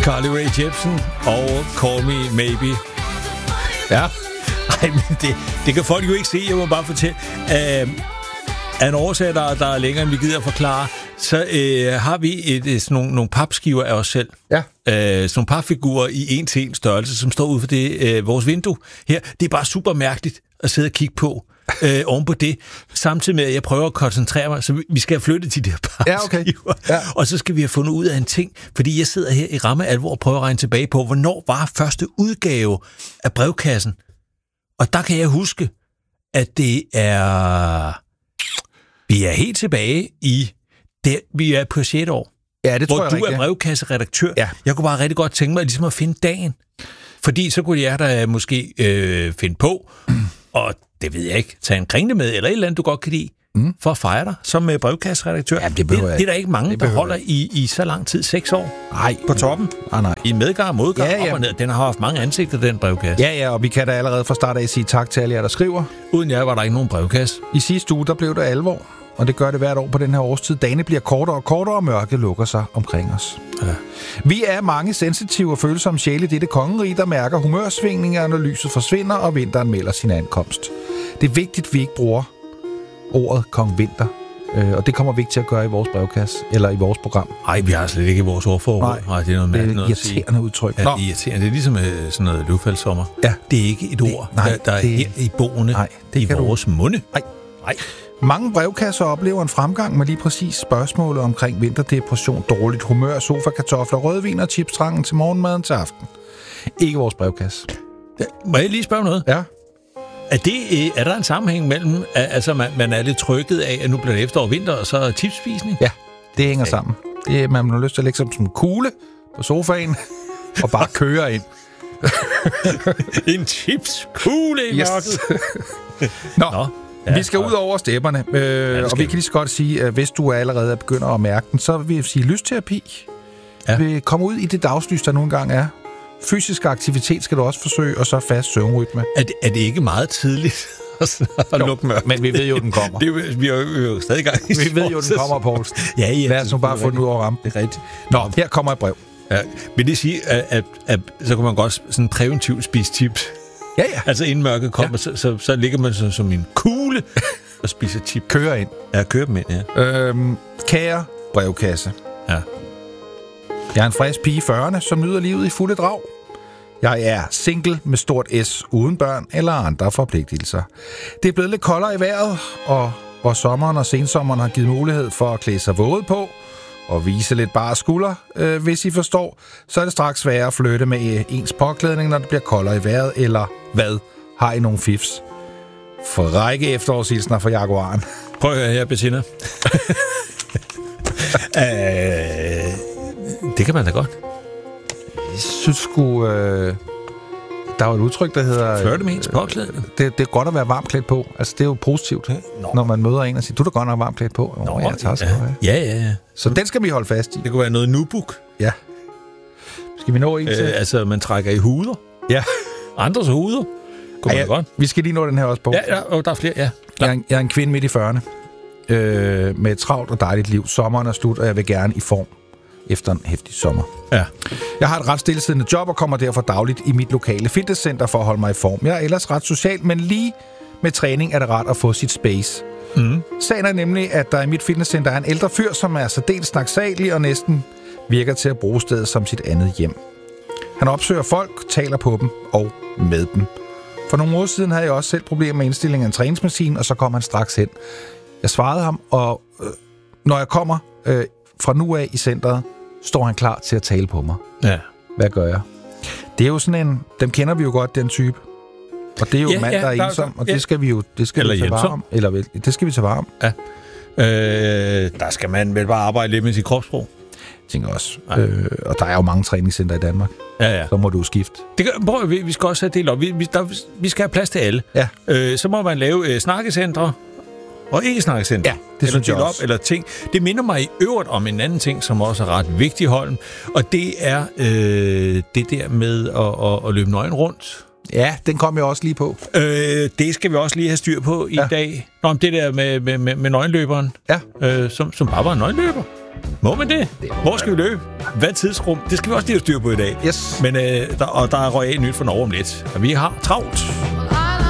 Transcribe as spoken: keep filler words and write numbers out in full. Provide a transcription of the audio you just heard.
Carly Rae Jepsen og Call Me Maybe. Ja, ej, men det, det kan folk jo ikke se. Jeg må bare fortælle. Uh, af en årsag, der, der er længere, end vi gider at forklare, så uh, har vi et, et, sådan nogle, nogle papskiver af os selv. Ja. Uh, sådan nogle papfigurer i en til en størrelse, som står ude for det, uh, vores vindue her. Det er bare super mærkeligt at sidde og kigge på. Øh, oven på det, samtidig med, at jeg prøver at koncentrere mig, så vi skal have flyttet de der papskiver. Ja, okay. Ja. Og så skal vi have fundet ud af en ting, fordi jeg sidder her i ramme alvor og prøver at regne tilbage på, hvornår var første udgave af brevkassen. Og der kan jeg huske, at det er... Vi er helt tilbage i... Det, vi er på sjette år. Ja, det tror hvor jeg du rigtigt. er brevkasseredaktør. Ja. Jeg kunne bare rigtig godt tænke mig ligesom at finde dagen. Fordi så kunne jeg da måske øh, finde på, og det ved jeg ikke, tage en kringle med, eller et eller andet, du godt kan lide, mm. for at fejre dig som øh, brevkasseredaktør. Ja, det, det, det er der ikke mange, der holder i, i så lang tid. Seks år nej. På toppen. Ah, nej. I medgang og modgang, ja, ja. op og ned. Den har haft mange ansigter, den brevkasse. Ja, ja, og vi kan da allerede fra start af sige tak til alle jer, der skriver. Uden jer var der ikke nogen brevkasse. I sidste uge, der blev det alvor, og det gør det hvert år på den her årstid. Dagene bliver kortere og kortere, og mørket lukker sig omkring os. Ja. Vi er mange sensitive og følsomme sjæle i dette kongerige, der mærker humørsvingninger, når lyset forsvinder, og vinteren melder sin ankomst. Det er vigtigt, at vi ikke bruger ordet Kong Vinter, øh, og det kommer vi ikke til at gøre i vores brevkasse, eller i vores program. Nej, vi har slet ikke vores ordforråd. Nej, Nej, det er noget mærkeligt noget at sige. Irriterende udtryk. Ja, det er irriterende. Det er ligesom øh, sådan noget løvfaldssommer. Ja. Det er ikke et ord, det, nej, der, der er det, her i bogne, nej, det i vores du... munde. Nej. Nej. Mange brevkasser oplever en fremgang med lige præcis spørgsmålet omkring vinterdepression, dårligt humør, sofakartofler, rødvin og chipstrangen til morgenmaden til aften. Ikke vores brevkasse. Ja, må jeg lige spørge noget? Ja. Er, det, er der en sammenhæng mellem, altså man, man er lidt trykket af, at nu bliver det efterår og vinter, og så chipspisning? Ja, det hænger okay. sammen. Det, man har lyst til at lægge som en kugle på sofaen, og bare køre ind. En chipskugle i mørket. Yes. Nå, Nå ja, vi skal ud over stepperne, øh, ja, og vi kan lige så godt sige, at hvis du allerede begynder at mærke den, så vil jeg sige, lysterapi ja. vil komme ud i det dagslys, der nogle gange er. Fysisk aktivitet skal du også forsøge, og så fast søvnrytme. Er det, er det ikke meget tidligt at lukke mørkt? Men vi ved jo, den kommer. Det er jo, vi er jo, jo stadig gang i Vi ved jo, den kommer, Poul. Ja, ja. Lad os nu bare få den ud over rampen. Det er rigtigt. Nå, her kommer et brev. Ja, vil det sige, at, at, at så kan man godt sådan præventivt spise chips? Ja, ja. Altså inden mørket kommer, ja. så, så, så ligger man så, som en kugle og spiser chips. Kører ind. Ja, kører dem ind, ja. Øhm, kære brevkasse. Ja. Jeg er en frisk pige i fyrrerne, som nyder livet i fulde drag. Jeg er single med stort S, uden børn eller andre forpligtelser. Det er blevet lidt koldere i vejret, og hvor sommeren og sensommeren har givet mulighed for at klæde sig våget på og vise lidt bare skulder, øh, hvis I forstår, så er det straks sværere at flytte med ens påklædning, når det bliver koldere i vejret, eller hvad? Har I nogle fifs? Frække efterårshilsner fra Jaguaren. Prøv at høre her, Bettina. øh, det kan man da godt. Jeg synes sgu... Øh, der er jo et udtryk, der hedder... Flirte med ens påklædning. Det, det er godt at være varmt klædt på. Altså, det er jo positivt, Nå. når man møder en og siger, du er da godt nok varmt klædt på. Nå, oh, ja, tak skal ja. du have. Ja, ja, ja. Så den skal vi holde fast i. Det kunne være noget nubuk. Ja. Skal vi nå en til? Øh, altså, man trækker i huder. Ja. Andres huder. Kunne ja, man godt. Vi skal lige nå den her også på. Ja, ja, og der er flere, ja. Jeg er, en, jeg er en kvinde midt i fyrrerne. Øh, med et travlt og dejligt liv. Sommeren er slut, og jeg vil gerne i form efter en heftig sommer. Ja. Jeg har et ret stillesiddende job og kommer derfor dagligt i mit lokale fitnesscenter for at holde mig i form. Jeg er ellers ret social, men lige med træning er det rart at få sit space. Mm. Sagen er nemlig, at der i mit fitnesscenter er en ældre fyr, som er særdeles snaksalig og næsten virker til at bruge stedet som sit andet hjem. Han opsøger folk, taler på dem og med dem. For nogle uger siden havde jeg også selv problemer med indstillingen af en træningsmaskine, og så kom han straks hen. Jeg svarede ham, og øh, når jeg kommer øh, fra nu af i centret, står han klar til at tale på mig. Ja. Hvad gør jeg? Det er jo sådan en... Dem kender vi jo godt, den type. Og det er jo ja, mand, ja, der er der, ensom, og ja. det skal vi jo det skal eller vi tage vare om. Eller vel, det skal vi tage vare om. Ja. Øh, der skal man vel bare arbejde lidt med sit kropssprog. Jeg tænker også. Øh, og der er jo mange træningscenter i Danmark. Ja, ja. Så må du skifte. Det kan, prøv, vi, vi skal også have delt op. Vi, vi, der, vi skal have plads til alle. Ja. Øh, så må man lave øh, snakkecentre og ikke-snakkecentre. Ja, det synes jeg også. Op, eller ting. Det minder mig i øvrigt om en anden ting, som også er ret vigtig, Holm. Og det er øh, det der med at, at, at løbe nøgen rundt. Ja, den kom jeg også lige på. Øh, det skal vi også lige have styr på i ja. dag. Nå, om det der med, med, med, med nøgenløberen, ja. øh, som, som bare var en nøgenløber. Må man det? det Hvor skal vi løbe? Hvad tidsrum? Det skal vi også lige have styr på i dag. Yes. Men, øh, der, og der er royal nyt for Norge om lidt. Og vi har travlt.